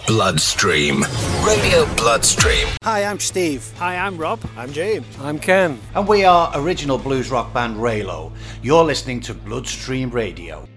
Bloodstream. Radio Bloodstream. Hi, I'm Steve. Hi, I'm Rob. I'm James. I'm Ken. And we are original blues rock band Raylo. You're listening to Bloodstream Radio.